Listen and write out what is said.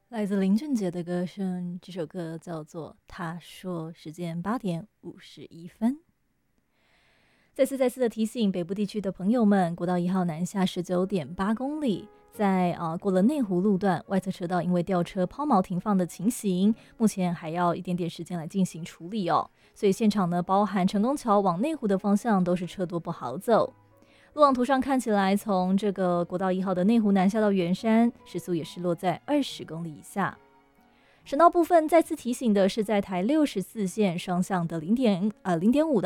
来自林俊杰的歌声，这首歌叫做《他说》，时间8:51。再次的提醒北部地区的朋友们，国道1号南下19.8公里，在过了内湖路段，外侧车道因为吊车抛锚停放的情形，目前还要一点点时间来进行处理哦。所以现场呢，包含成功桥往内湖的方向都是车多不好走。路网图上看起来，从这个国道1号的内湖南下到圆山，时速也是落在20公里以下。省道部分再次提醒的是，在台64线双向的0.5